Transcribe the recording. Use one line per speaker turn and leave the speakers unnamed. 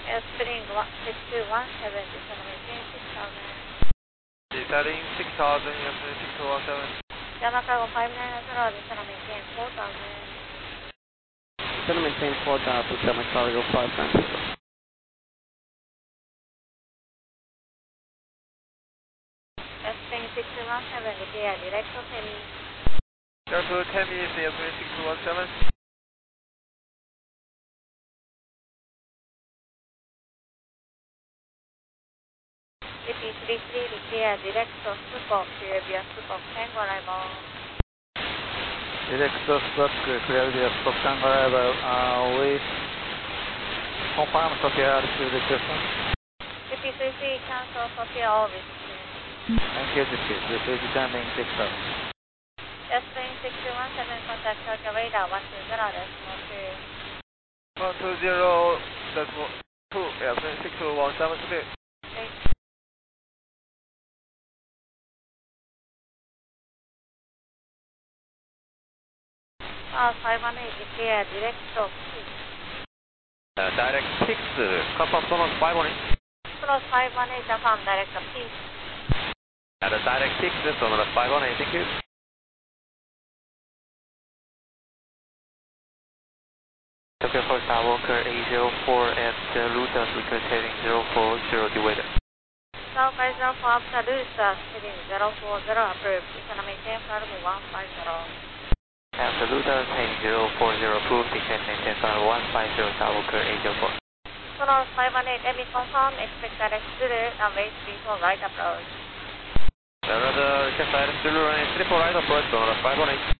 Spring 6217, descend maintain 6000.
Descending 6000, Spring 6217.
Java Cargo 590, descend maintain 4000.
Descend maintain 4000, Java Cargo 590.
Spring 6217, clear direct to Temi.
Clear to Temi, Spring 6217.
BP33, clear direct to Sukok, clear via Sukok, Tango arrival.
Direct to Sukok, clear via Sukok, Tango arrival. We confirm Sofia altitude description.
BP33, cancel Sofia all risks.
Thank you, this is descending 6000.
Spring 6217, contact Tokyo radar 120, decimal 2.
120, decimal 2, Spring 6217, clear.
Class 518, clear direct to peak.
Direct 6, Kappa Sonos 518.
Sonos 518, Japan direct to peak.
Direct 6, Sonos 518, thank you. Tokyo 4 Skywalker 804 at Luta, secret heading 040, dewader.
Skywalker 04 after Luta, heading 040, approved, descend maintain flight 150.
After Luta, heading 040, approved, descend maintain flight 150, Skywalker 804.
Sonos 518, Emi confirm, expect direct Zulu, runway 34 right approach.
Another request direct Zulu, runway 34 right approach, Sonos 518.